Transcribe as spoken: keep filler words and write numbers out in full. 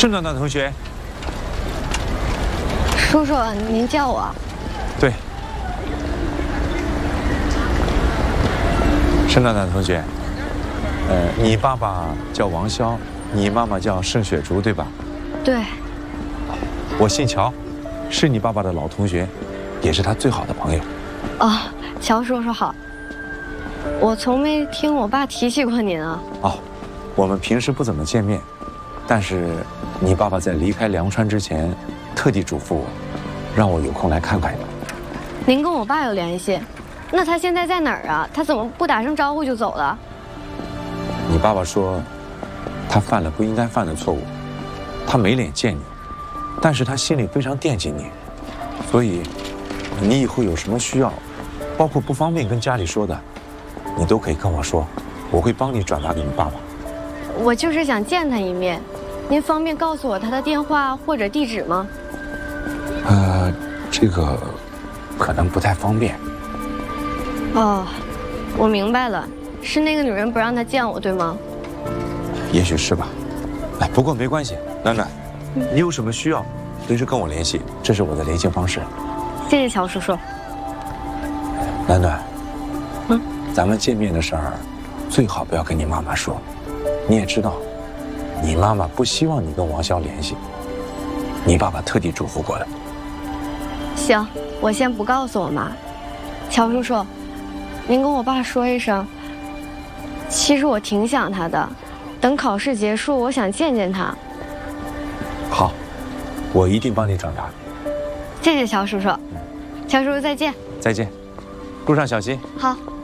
盛暖暖同学， 叔叔，您叫我？ 对。盛暖暖同学，呃，你爸爸叫王潇，你妈妈叫盛雪竹，对吧？ 对。 我姓乔，是你爸爸的老同学，也是他最好的朋友。 哦，乔叔叔好。我从没听我爸提起过您啊。 哦，我们平时不怎么见面，但是你爸爸在离开梁川之前，特地嘱咐我，让我有空来看看你。 您跟我爸有联系？那他现在在哪儿啊？他怎么不打声招呼就走了？ 你爸爸说，他犯了不应该犯的错误，他没脸见你，但是他心里非常惦记你，所以你以后有什么需要，包括不方便跟家里说的，你都可以跟我说，我会帮你转达给你爸爸。 我就是想见他一面，您方便告诉我他的电话或者地址吗？ 呃，这个可能不太方便。 哦，我明白了，是那个女人不让他见我，对吗？ 也许是吧。哎，不过没关系，暖暖，嗯、你有什么需要，随时跟我联系，这是我的联系方式。 谢谢乔叔叔。 暖暖， 嗯， 咱们见面的事儿，最好不要跟你妈妈说。你也知道，你妈妈不希望你跟王潇联系，你爸爸特地嘱咐过的。 行，我先不告诉我妈。乔叔叔，您跟我爸说一声，其实我挺想他的，等考试结束，我想见见他。 好，我一定帮你转达。 谢谢乔叔叔。乔叔叔再见。 再见，路上小心。 好。